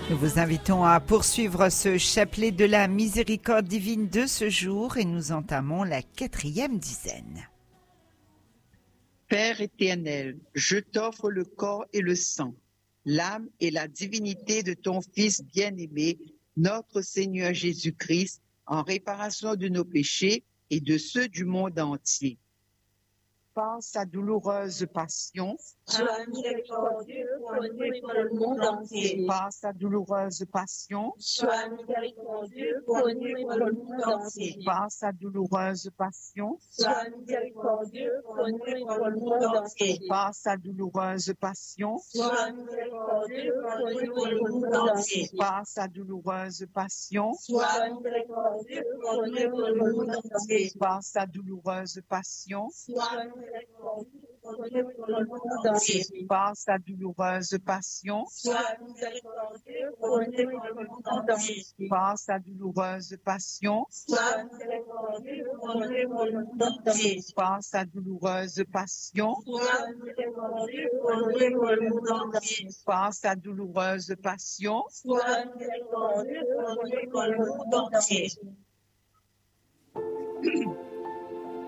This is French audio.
Nous vous invitons à poursuivre ce chapelet de la miséricorde divine de ce jour et nous entamons la 4e dizaine. Père éternel, je t'offre le corps et le sang, l'âme et la divinité de ton Fils bien-aimé, notre Seigneur Jésus-Christ, en réparation de nos péchés et de ceux du monde entier. Par sa douloureuse passion, sois miséricordieux pour nous et pour le monde entier. Par sa douloureuse passion, Sois miséricordieux pour nous et pour le monde entier. Par sa douloureuse passion, Sois miséricordieux pour nous et pour le monde entier. Par sa douloureuse passion, Sois miséricordieux pour nous et pour le monde entier. Par sa douloureuse passion, Sois miséricordieux pour nous et pour le monde entier. Par sa douloureuse passion, Sois miséricordieux pour nous et pour le monde entier. Par sa douloureuse passion, Sois miséricordieux pour nous et pour le monde entier. Par sa douloureuse passion, Sois miséricordieux pour nous et pour le monde entier. Par sa douloureuse passion, Sois miséricordieux pour nous et pour le monde entier. Par sa douloureuse passion, Sois miséricordieux pour nous et pour le monde entier.